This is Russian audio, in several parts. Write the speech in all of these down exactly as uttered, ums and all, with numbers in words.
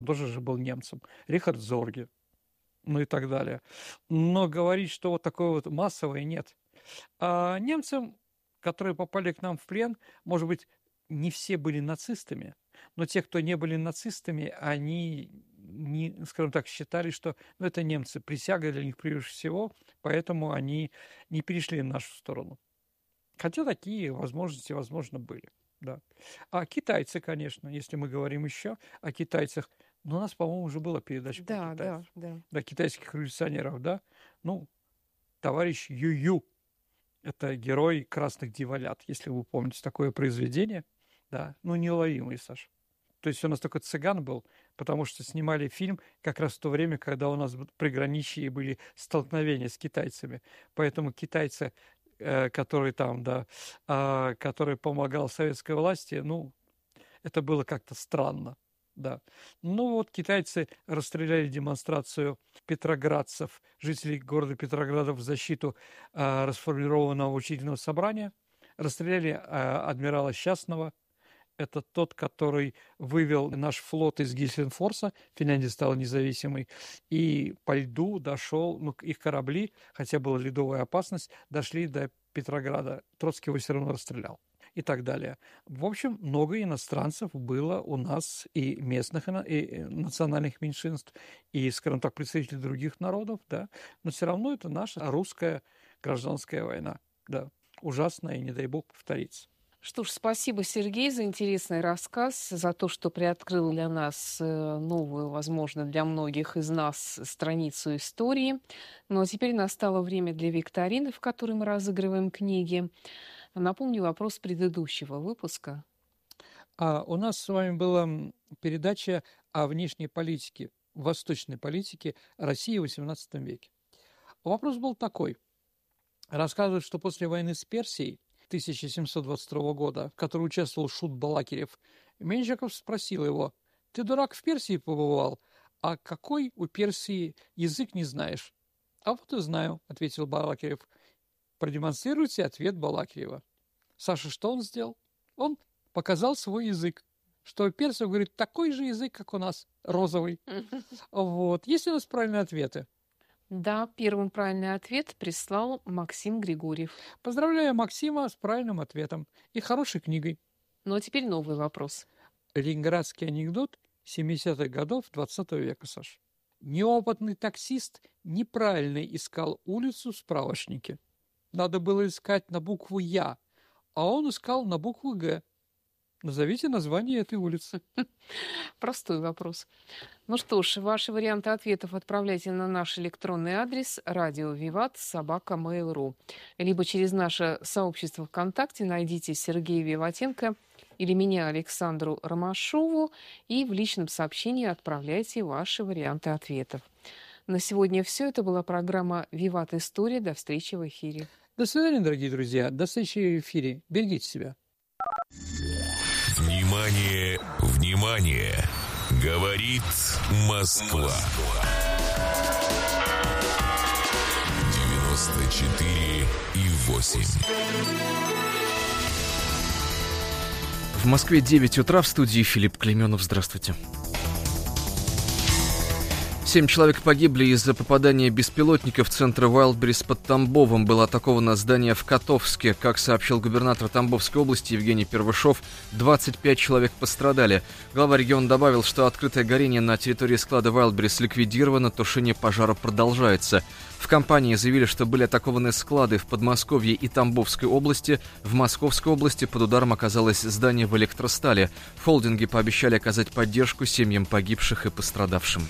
тоже же был немцем. Рихард Зорге, ну и так далее. Но говорить, что вот такое вот массовое, нет. А немцам, которые попали к нам в плен, может быть, не все были нацистами, но те, кто не были нацистами, они, не, скажем так, считали, что ну, это немцы, присяга для них прежде всего, поэтому они не перешли на нашу сторону. Хотя такие возможности, возможно, были. Да. А китайцы, конечно, если мы говорим еще о китайцах, ну, у нас, по-моему, уже была передача про Да, китайцев. да, да. Да, китайских революционеров, да. Ну, товарищ Ю-Ю, это герой «Красных дьяволят», если вы помните такое произведение. Да, ну, неуловимый, Саша. То есть у нас такой цыган был, потому что снимали фильм как раз в то время, когда у нас в приграничье были столкновения с китайцами. Поэтому китайцы, э, который там, да, э, который помогал советской власти, ну, это было как-то странно, да. Ну вот китайцы расстреляли демонстрацию петроградцев, жителей города Петрограда в защиту э, расформированного учительного собрания. Расстреляли э, адмирала Счастного. Это тот, который вывел наш флот из Гельсинфорса, Финляндия стала независимой, и по льду дошел, ну, их корабли, хотя была ледовая опасность, дошли до Петрограда. Троцкий его все равно расстрелял. И так далее. В общем, много иностранцев было у нас, и местных, и национальных меньшинств, и, скажем так, представителей других народов, да, но все равно это наша русская гражданская война, да, ужасная, и не дай бог повторится. Что ж, спасибо, Сергей, за интересный рассказ, за то, что приоткрыл для нас новую, возможно, для многих из нас страницу истории. Ну а теперь настало время для викторины, в которой мы разыгрываем книги. Напомню вопрос предыдущего выпуска. А у нас с вами была передача о внешней политике, восточной политике России в восемнадцатом веке. Вопрос был такой. Рассказывают, что после войны с Персией тысяча семьсот двадцать второго года, в которой участвовал Шут Балакирев, Меньшиков спросил его: «Ты, дурак, в Персии побывал? А какой у Персии язык не знаешь?» «А вот и знаю», — ответил Балакирев. Продемонстрируйте ответ Балакирева. Саша, что он сделал? Он показал свой язык. Что у персов, говорит, такой же язык, как у нас, розовый. Вот. Есть у нас правильные ответы? Да, первым правильный ответ прислал Максим Григорьев. Поздравляю Максима с правильным ответом и хорошей книгой. Ну а теперь новый вопрос. Ленинградский анекдот семидесятых годов двадцатого века, Саша. Неопытный таксист неправильно искал улицу в справочнике. Надо было искать на букву «Я», а он искал на букву «Г». Назовите название этой улицы. Простой вопрос. Ну что ж, ваши варианты ответов отправляйте на наш электронный адрес радио виват собака мэйл точка ру, либо через наше сообщество ВКонтакте найдите Сергея Виватенко или меня, Александру Ромашову, и в личном сообщении отправляйте ваши варианты ответов. На сегодня все. Это была программа «Виват История». До встречи в эфире. До свидания, дорогие друзья. До встречи в эфире. Берегите себя. Внимание, внимание! Говорит Москва. девяносто четыре и восемь. В Москве девять утра, в студии Филипп Клейменов. Здравствуйте. Семь человек погибли из-за попадания беспилотника в центр Вайлдберрис под Тамбовом. Было атаковано здание в Котовске. Как сообщил губернатор Тамбовской области Евгений Первышов, двадцать пять человек пострадали. Глава региона добавил, что открытое горение на территории склада Вайлдберрис ликвидировано, тушение пожара продолжается. В компании заявили, что были атакованы склады в Подмосковье и Тамбовской области. В Московской области под ударом оказалось здание в электростали. В холдинге пообещали оказать поддержку семьям погибших и пострадавшим.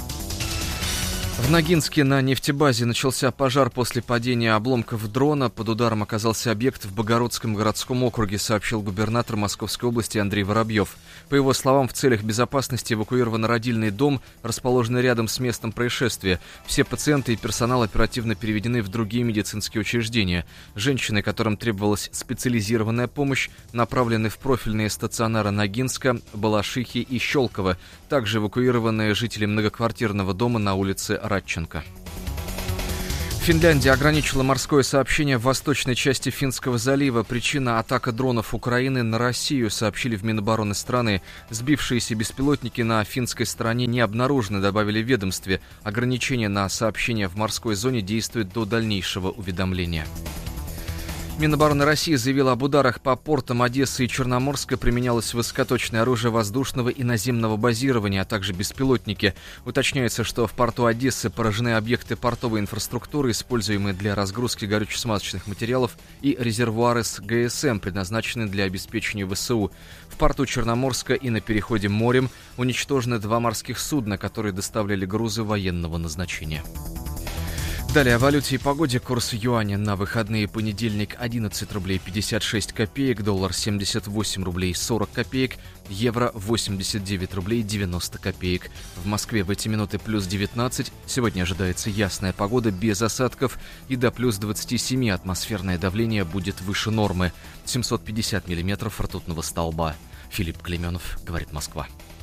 В Ногинске на нефтебазе начался пожар после падения обломков дрона. Под ударом оказался объект в Богородском городском округе, сообщил губернатор Московской области Андрей Воробьев. По его словам, в целях безопасности эвакуирован родильный дом, расположенный рядом с местом происшествия. Все пациенты и персонал оперативно переведены в другие медицинские учреждения. Женщины, которым требовалась специализированная помощь, направлены в профильные стационары Ногинска, Балашихи и Щелково. Также эвакуированы жители многоквартирного дома на улице Радченко. Финляндия ограничила морское сообщение в восточной части Финского залива. Причина — атака дронов Украины на Россию, сообщили в Минобороны страны. Сбившиеся беспилотники на финской стороне не обнаружены, добавили в ведомстве. Ограничение на сообщение в морской зоне действует до дальнейшего уведомления. Минобороны России заявила об ударах по портам Одессы и Черноморска. Применялось высокоточное оружие воздушного и наземного базирования, а также беспилотники. Уточняется, что в порту Одессы поражены объекты портовой инфраструктуры, используемые для разгрузки горюче-смазочных материалов, и резервуары с ГСМ, предназначенные для обеспечения ВСУ. В порту Черноморска и на переходе морем уничтожены два морских судна, которые доставляли грузы военного назначения. Далее о валюте и погоде. Курс юаня на выходные: понедельник одиннадцать рублей пятьдесят шесть копеек, доллар семьдесят восемь рублей сорок копеек, евро восемьдесят девять рублей девяносто копеек. В Москве в эти минуты плюс девятнадцать. Сегодня ожидается ясная погода без осадков, и до плюс двадцати семи атмосферное давление будет выше нормы. семьсот пятьдесят миллиметров ртутного столба. Филипп Клеменов, говорит Москва.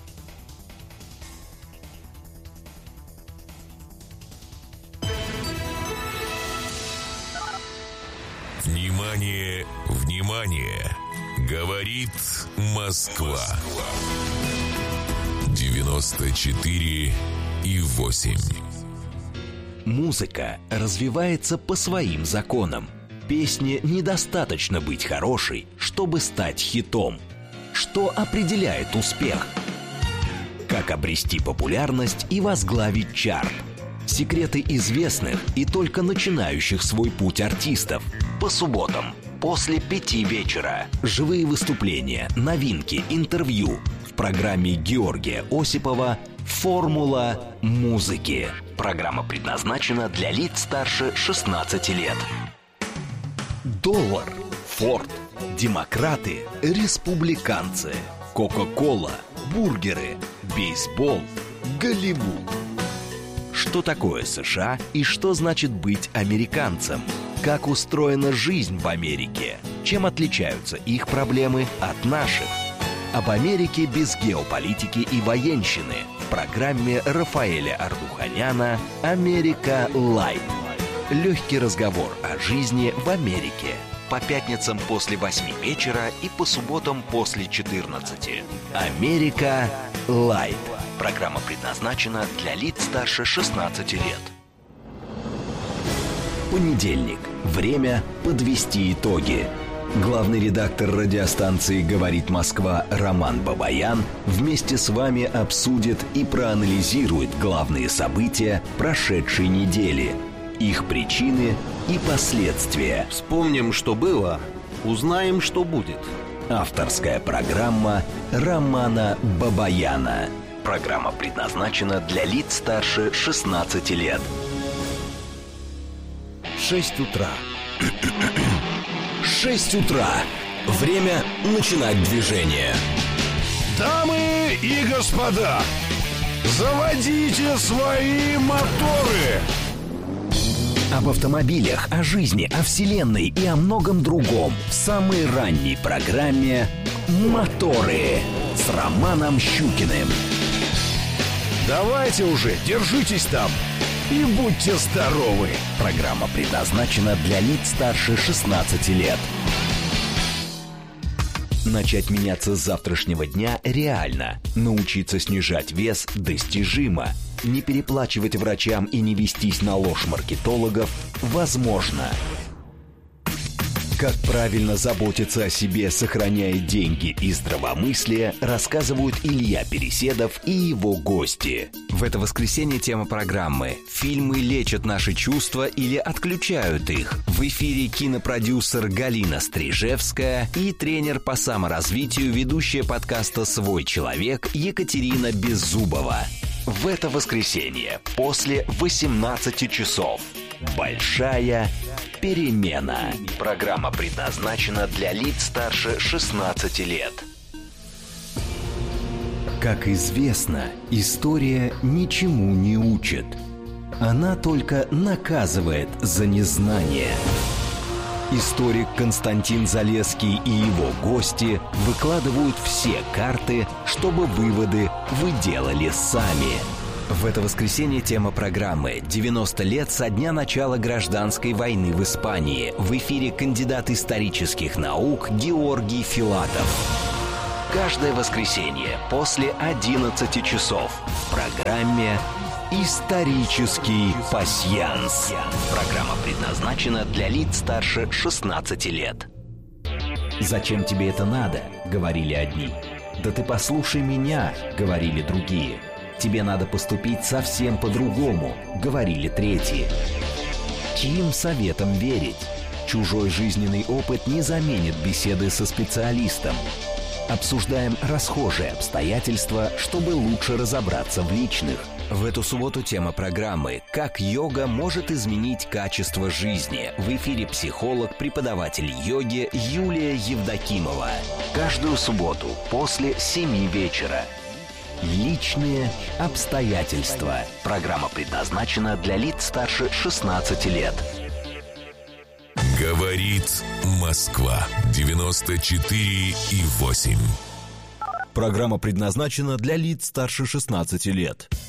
Внимание, внимание! Говорит Москва. девяносто четыре и восемь. Музыка развивается по своим законам. Песне недостаточно быть хорошей, чтобы стать хитом. Что определяет успех? Как обрести популярность и возглавить чарт? Секреты известных и только начинающих свой путь артистов. По субботам после пяти вечера. Живые выступления, новинки, интервью. В программе Георгия Осипова «Формула музыки». Программа предназначена для лиц старше шестнадцати лет. Доллар, Форд, демократы, республиканцы, Кока-кола, бургеры, бейсбол, Голливуд. Что такое США и что значит быть американцем? Как устроена жизнь в Америке? Чем отличаются их проблемы от наших? Об Америке без геополитики и военщины в программе Рафаэля Ардуханяна «Америка Лайт». Легкий разговор о жизни в Америке. По пятницам после восьми вечера и по субботам после четырнадцати. «Америка Лайт». Программа предназначена для лиц старше шестнадцати лет. Понедельник. Время подвести итоги. Главный редактор радиостанции «Говорит Москва» Роман Бабаян вместе с вами обсудит и проанализирует главные события прошедшей недели, их причины и последствия. Вспомним, что было, узнаем, что будет. Авторская программа Романа Бабаяна. Программа предназначена для лиц старше шестнадцати лет. Шесть утра. Шесть утра. Время начинать движение. Дамы и господа, заводите свои моторы. Об автомобилях, о жизни, о вселенной и о многом другом в самой ранней программе «Моторы» с Романом Щукиным. Давайте уже, держитесь там и будьте здоровы. Программа предназначена для лиц старше шестнадцати лет. Начать меняться с завтрашнего дня реально. Научиться снижать вес достижимо. Не переплачивать врачам и не вестись на ложь маркетологов возможно. Как правильно заботиться о себе, сохраняя деньги и здравомыслие, рассказывают Илья Переседов и его гости. В это воскресенье тема программы «Фильмы лечат наши чувства или отключают их». В эфире кинопродюсер Галина Стрижевская и тренер по саморазвитию, ведущая подкаста «Свой человек» Екатерина Беззубова. В это воскресенье после восемнадцати часов. Большая перемена. Программа предназначена для лиц старше шестнадцати лет. Как известно, история ничему не учит. Она только наказывает за незнание. Историк Константин Залесский и его гости выкладывают все карты, чтобы выводы вы делали сами. В это воскресенье тема программы «девяносто лет со дня начала гражданской войны в Испании». В эфире кандидат исторических наук Георгий Филатов. Каждое воскресенье после одиннадцати часов в программе «Исторический пасьянс». Программа предназначена для лиц старше шестнадцати лет. «Зачем тебе это надо?» — говорили одни. «Да ты послушай меня!» — говорили другие. «Тебе надо поступить совсем по-другому», — говорили третьи. Чьим советом верить? Чужой жизненный опыт не заменит беседы со специалистом. Обсуждаем расхожие обстоятельства, чтобы лучше разобраться в личных. В эту субботу тема программы «Как йога может изменить качество жизни». В эфире психолог, преподаватель йоги Юлия Евдокимова. Каждую субботу после семи вечера. Личные обстоятельства. Программа предназначена для лиц старше шестнадцати лет. Говорит Москва. девяносто четыре и восемь. Программа предназначена для лиц старше шестнадцати лет.